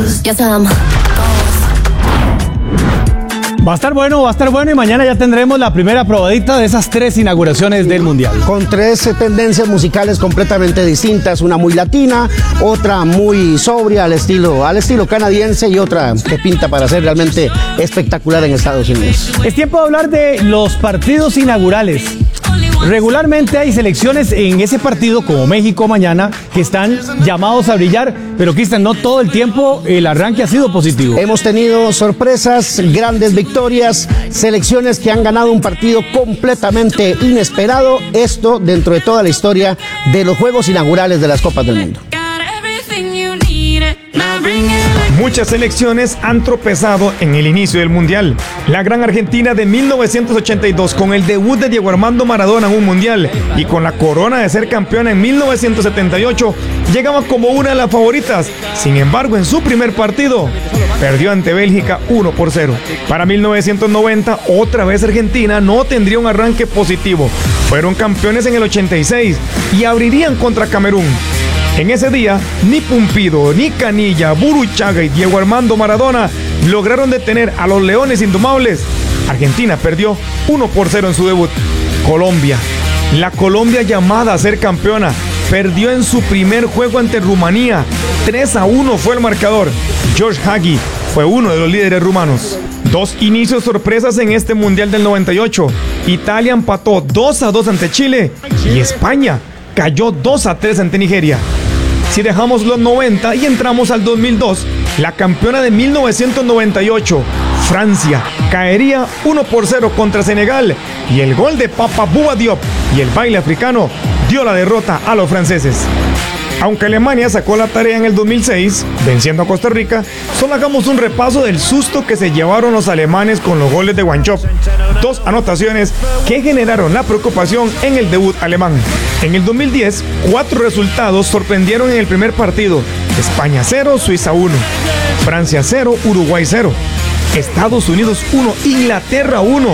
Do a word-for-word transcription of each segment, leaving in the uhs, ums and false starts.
goes. Yes, I'm. Va a estar bueno, va a estar bueno y mañana ya tendremos la primera probadita de esas tres inauguraciones del Mundial. Con tres eh, tendencias musicales completamente distintas, una muy latina, otra muy sobria al estilo, al estilo canadiense y otra que pinta para ser realmente espectacular en Estados Unidos. Es tiempo de hablar de los partidos inaugurales. Regularmente hay selecciones en ese partido, como México mañana, que están llamados a brillar, pero Cristian, no todo el tiempo el arranque ha sido positivo. Hemos tenido sorpresas, grandes victorias, selecciones que han ganado un partido completamente inesperado, esto dentro de toda la historia de los Juegos Inaugurales de las Copas del Mundo. Muchas selecciones han tropezado en el inicio del Mundial. La gran Argentina de mil novecientos ochenta y dos, con el debut de Diego Armando Maradona en un Mundial y con la corona de ser campeona en mil novecientos setenta y ocho, llegaba como una de las favoritas. Sin embargo, en su primer partido, perdió ante Bélgica uno por cero. Para mil novecientos noventa, otra vez Argentina no tendría un arranque positivo. Fueron campeones en el ochenta y seis y abrirían contra Camerún. En ese día, ni Pumpido, ni Canilla, Burruchaga y Diego Armando Maradona lograron detener a los Leones Indomables. Argentina perdió uno por cero en su debut. Colombia, la Colombia llamada a ser campeona, perdió en su primer juego ante Rumanía. tres a uno fue el marcador. George Hagi fue uno de los líderes rumanos. Dos inicios sorpresas en este Mundial del noventa y ocho. Italia empató dos a dos ante Chile y España cayó dos a tres ante Nigeria. Si dejamos los noventa y entramos al dos mil dos, la campeona de mil novecientos noventa y ocho, Francia, caería uno por cero contra Senegal y el gol de Papa Bouba Diop y el baile africano dio la derrota a los franceses. Aunque Alemania sacó la tarea en el dos mil seis, venciendo a Costa Rica, solo hagamos un repaso del susto que se llevaron los alemanes con los goles de Wanchope. Dos anotaciones que generaron la preocupación en el debut alemán. En el dos mil diez, cuatro resultados sorprendieron en el primer partido. España cero, Suiza uno. Francia cero, Uruguay cero. Estados Unidos uno, Inglaterra uno.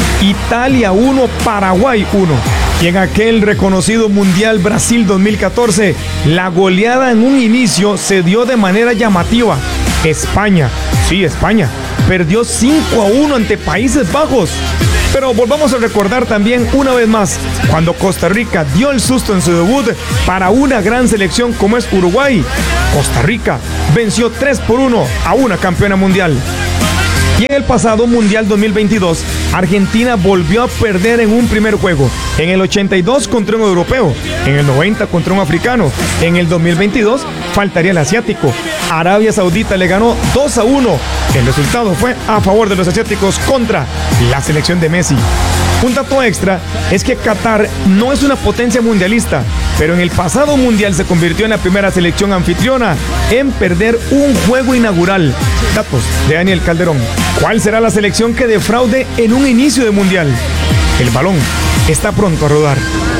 Italia uno, Paraguay uno. Y en aquel reconocido Mundial Brasil dos mil catorce, la goleada en un inicio se dio de manera llamativa. España, sí, España, perdió cinco a uno ante Países Bajos. Pero volvamos a recordar también una vez más, cuando Costa Rica dio el susto en su debut para una gran selección como es Uruguay. Costa Rica venció tres por uno a una campeona mundial. Y en el pasado Mundial dos mil veintidós, Argentina volvió a perder en un primer juego. En el ochenta y dos contra un europeo, en el noventa contra un africano. En el dos mil veintidós faltaría el asiático. Arabia Saudita le ganó dos a uno. El resultado fue a favor de los asiáticos contra la selección de Messi. Un dato extra es que Qatar no es una potencia mundialista, pero en el pasado mundial se convirtió en la primera selección anfitriona en perder un juego inaugural. Datos de Daniel Calderón. ¿Cuál será la selección que defraude en un inicio de mundial? El balón está pronto a rodar.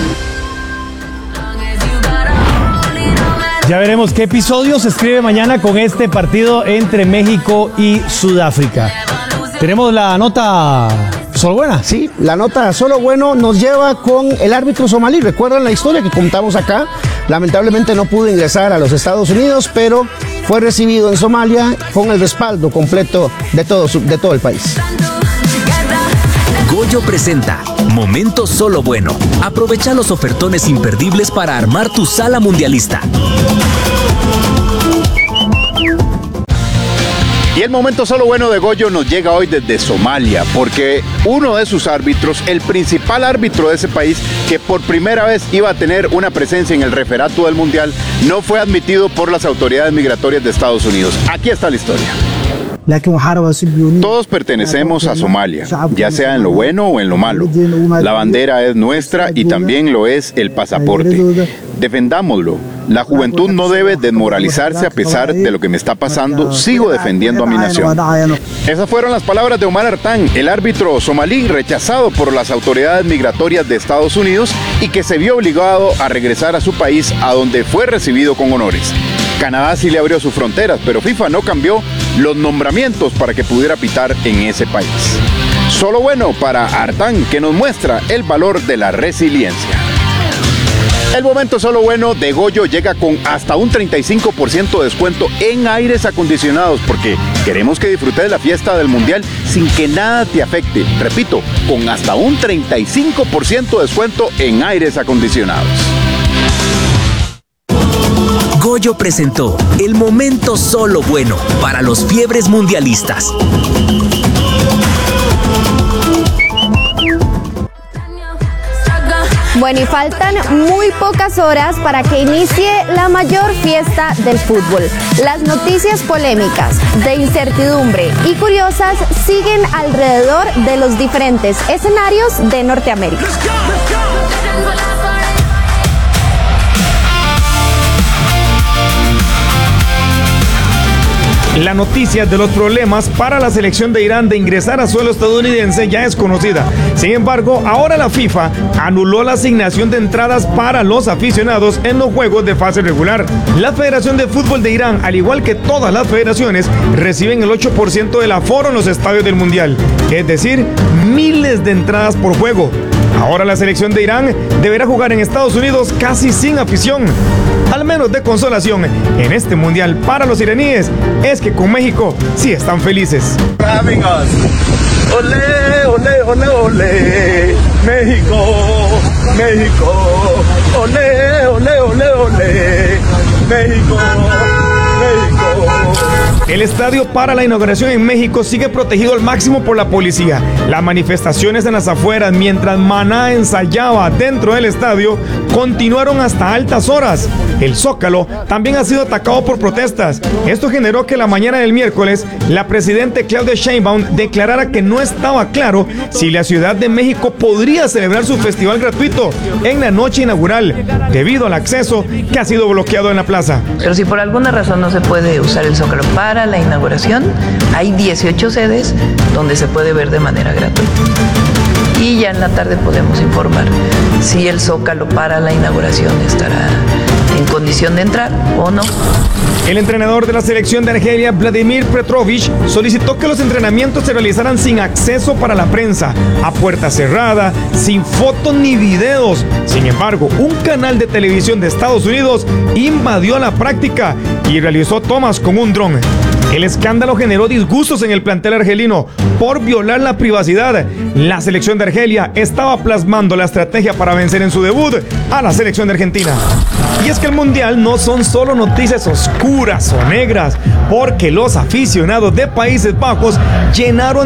Ya veremos qué episodio se escribe mañana con este partido entre México y Sudáfrica. Tenemos la nota solo buena. Sí, la nota solo bueno nos lleva con el árbitro somalí. ¿Recuerdan la historia que contamos acá? Lamentablemente no pudo ingresar a los Estados Unidos, pero fue recibido en Somalia con el respaldo completo de todo, su, de todo el país. Goyo presenta Momento Solo Bueno. Aprovecha los ofertones imperdibles para armar tu sala mundialista. Y el momento solo bueno de Goyo nos llega hoy desde Somalia, porque uno de sus árbitros, el principal árbitro de ese país, que por primera vez iba a tener una presencia en el referato del Mundial, no fue admitido por las autoridades migratorias de Estados Unidos. Aquí está la historia. Todos pertenecemos a Somalia, ya sea en lo bueno o en lo malo. La bandera es nuestra y también lo es el pasaporte. Defendámoslo. La juventud no debe desmoralizarse a pesar de lo que me está pasando. Sigo defendiendo a mi nación. Esas fueron las palabras de Omar Artán, el árbitro somalí rechazado por las autoridades migratorias de Estados Unidos y que se vio obligado a regresar a su país, a donde fue recibido con honores. Canadá sí le abrió sus fronteras, pero FIFA no cambió los nombramientos para que pudiera pitar en ese país. Solo bueno para Artán, que nos muestra el valor de la resiliencia. El momento solo bueno de Goyo llega con hasta un treinta y cinco por ciento de descuento en aires acondicionados porque queremos que disfrutes de la fiesta del Mundial sin que nada te afecte. Repito, con hasta un treinta y cinco por ciento de descuento en aires acondicionados. Goyo presentó el momento solo bueno para los fiebres mundialistas. Bueno, y faltan muy pocas horas para que inicie la mayor fiesta del fútbol. Las noticias polémicas, de incertidumbre y curiosas siguen alrededor de los diferentes escenarios de Norteamérica. La noticia de los problemas para la selección de Irán de ingresar a suelo estadounidense ya es conocida. Sin embargo, ahora la FIFA anuló la asignación de entradas para los aficionados en los juegos de fase regular. La Federación de Fútbol de Irán, al igual que todas las federaciones, reciben el ocho por ciento del aforo en los estadios del Mundial, es decir, miles de entradas por juego. Ahora la selección de Irán deberá jugar en Estados Unidos casi sin afición. Al menos de consolación en este mundial para los iraníes es que con México sí están felices. Amigos, olé, olé, olé, olé, México, México, olé, olé, olé, olé, México, México. El estadio para la inauguración en México sigue protegido al máximo por la policía. Las manifestaciones en las afueras mientras Maná ensayaba dentro del estadio continuaron hasta altas horas. El Zócalo también ha sido atacado por protestas. Esto generó que la mañana del miércoles la presidenta Claudia Sheinbaum declarara que no estaba claro si la Ciudad de México podría celebrar su festival gratuito en la noche inaugural debido al acceso que ha sido bloqueado en la plaza. Pero si por alguna razón no se puede usar el Zócalo para la inauguración, hay dieciocho sedes donde se puede ver de manera gratuita. Y ya en la tarde podemos informar si el Zócalo para la inauguración estará en condición de entrar o no. El entrenador de la selección de Argelia, Vladimir Petrovich, solicitó que los entrenamientos se realizaran sin acceso para la prensa, a puerta cerrada, sin fotos ni videos. Sin embargo, un canal de televisión de Estados Unidos invadió la práctica y realizó tomas con un dron. El escándalo generó disgustos en el plantel argelino por violar la privacidad. La selección de Argelia estaba plasmando la estrategia para vencer en su debut a la selección de Argentina. Y es que el Mundial no son solo noticias oscuras o negras, porque los aficionados de Países Bajos llenaron